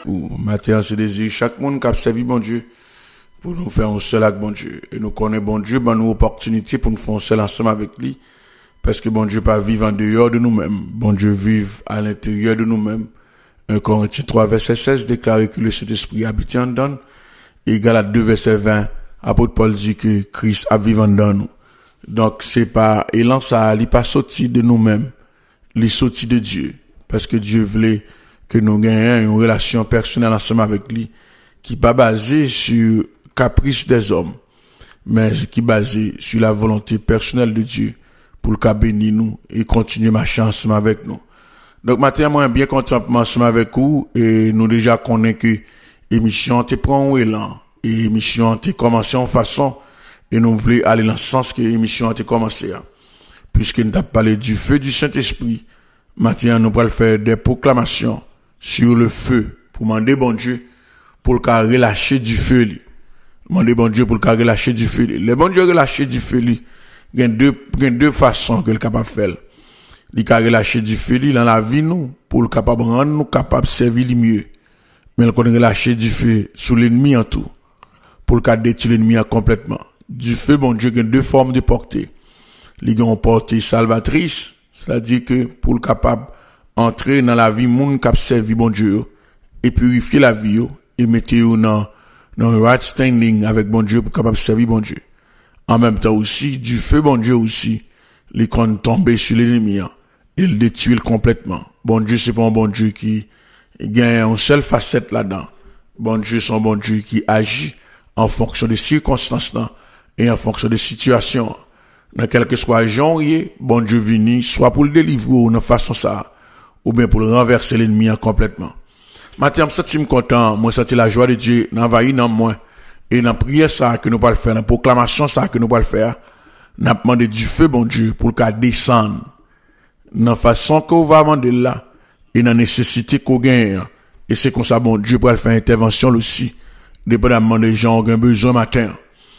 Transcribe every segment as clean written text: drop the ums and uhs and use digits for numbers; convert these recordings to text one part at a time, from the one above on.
vous. Matin, c'est désir chaque monde qui a servi bon Dieu pour nous faire un seul avec bon Dieu. Et nous connaissons bon Dieu, ben nous opportunité pour nous faire un seul ensemble avec lui. Parce que bon Dieu pas vivre en dehors de nous-mêmes. Bon Dieu vive à l'intérieur de nous-mêmes. 1 Corinthiens 3, verset 16 déclare que le Saint-Esprit habite en nous. Et Galates 2, verset 20, apôtre Paul dit que Christ a vivant dans nous. Donc, c'est pas, élan ça, il pas sorti de nous-mêmes. Il sorti de Dieu. Parce que Dieu voulait que nous gagnions une relation personnelle ensemble avec lui, qui pas basée sur caprice des hommes, mais qui est basée sur la volonté personnelle de Dieu, pour le cas bénir nous et continuer ma chance avec nous. Donc, maintenant, moi, bien content ensemble avec vous, et nous déjà connaissons que l'émission te prend un élan, et l'émission te commencé en façon, et nous voulons aller dans le sens que l'émission a commencé. Puisque nous avons parlé du feu du Saint-Esprit, maintenant, nous allons faire des proclamations sur le feu, pour demander bon Dieu, pour le cas relâcher du feu, demander bon Dieu pour le cas relâcher du feu. Le bon Dieu relâcher du feu, il y a deux façons que le capable de faire. Il peut relâcher du feu dans la vie nous pour le capable rendre nous capable de servir le mieux. Mais il peut relâcher du feu sur l'ennemi en tout pour le cas de détruire l'ennemi complètement. Du feu, bon Dieu, il y a deux formes de portée. Il y a une portée salvatrice, c'est-à-dire que pour le capable entrer dans la vie monde qui servi bon Dieu et purifier la vie et mettre dans right standing avec bon Dieu pour capable servir bon Dieu. En même temps aussi, du feu bon Dieu aussi, les qu'on tomber sur l'ennemi et le détruire complètement. Bon Dieu, c'est pas un bon Dieu qui gagne une seule facette là-dedans. Bon Dieu, c'est un bon Dieu qui agit en fonction des circonstances et en fonction des situations. Dans quel que soit genre, bon Dieu vini, soit pour le délivrer ou de façon ça, ou bien pour le renverser l'ennemi complètement. Maintenant, je suis content, moi, c'est la joie de Dieu, n'envahit dans moi. Et dans la prière, ça, que nous pas le faire, dans la proclamation, ça, que nous pas le faire, nous avons demandé du feu, bon Dieu, pour le cas descendre. Dans la façon qu'on va demander là, et dans la nécessité qu'on gagne. Et c'est comme ça, bon Dieu, pour le faire intervention aussi, dépendamment des gens qui ont besoin matin.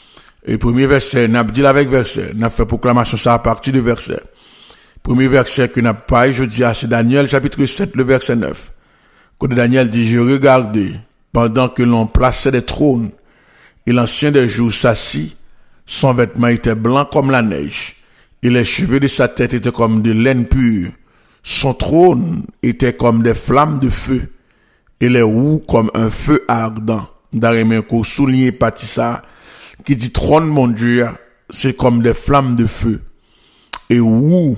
Et premier verset, nous avons dit avec verset, nous avons fait proclamation ça à partir du verset. Premier verset que nous avons parlé, je dis, c'est Daniel, chapitre 7, le verset 9. Quand Daniel dit, je regardais, pendant que l'on plaçait des trônes, et l'ancien des jours s'assit, son vêtement était blanc comme la neige, et les cheveux de sa tête étaient comme de laine pure. Son trône était comme des flammes de feu, et les roues comme un feu ardent. D'ailleurs, qu'on souligne Patissa, qui dit trône, mon Dieu, c'est comme des flammes de feu. Et roues,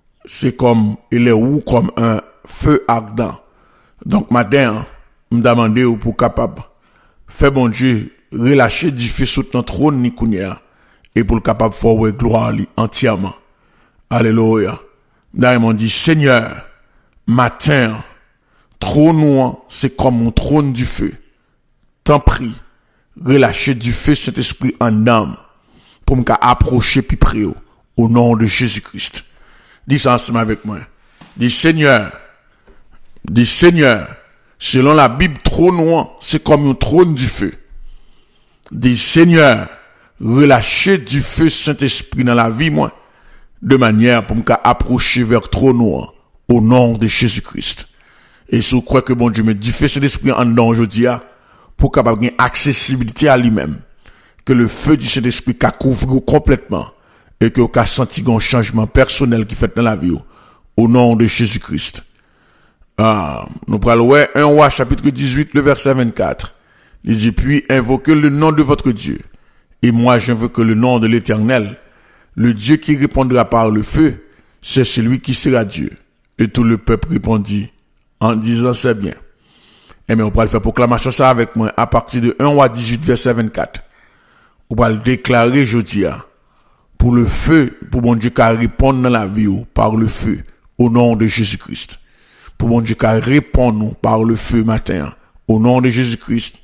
et les roues comme un feu ardent. Donc, matin, me demander pour capable, faire bon Dieu, relâcher du feu sur ton trône, Nikounia, et pour le capable, faire gloire, entièrement. Alléluia. D'ailleurs, on dit, Seigneur, matin, trône, c'est comme mon trône du feu. T'en prie, relâcher du feu cet esprit en âme, pour me approcher puis prier, au nom de Jésus-Christ. Dis ça ensemble avec moi. Dis Seigneur, selon la Bible, trône, c'est comme un trône du feu. Dis Seigneur, relâchez du feu Saint-Esprit dans la vie, moi, de manière pour me approcher vers trône, au nom de Jésus-Christ. Et si vous croyez que bon Dieu met du feu Saint-Esprit en dedans aujourd'hui, pour capable gagner accessibilité à lui-même, que le feu du Saint-Esprit couvre complètement, et que vous avez senti un changement personnel qui fait dans la vie, au nom de Jésus-Christ. Nous parlons 1 Roi chapitre 18, le verset 24. Il dit, puis invoquez le nom de votre Dieu. Et moi j'invoque le nom de l'Éternel. Le Dieu qui répondra par le feu, c'est celui qui sera Dieu. Et tout le peuple répondit, en disant c'est bien. Eh bien, on va le faire proclamation ça avec moi à partir de 1 Roi 18, verset 24. On va le déclarer aujourd'hui, pour le feu, pour mon Dieu qui répond dans la vie, par le feu, au nom de Jésus-Christ. Pour mon Dieu qui répond nous par le feu matin, au nom de Jésus-Christ.